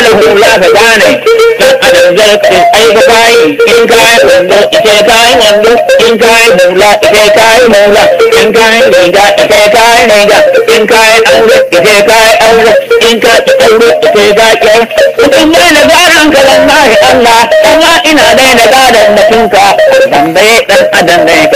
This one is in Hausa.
da hula ka gane dan adam zarka ai ka kai in kai wando ike kai wando in kai hula ike kai hula in kai riga ike kai riga in kai aure ike kai aure in kai aure ike kai kai mutum ne da garan ka wallahi Allah amma ina dai da garan mutunka dan bai dan adam ne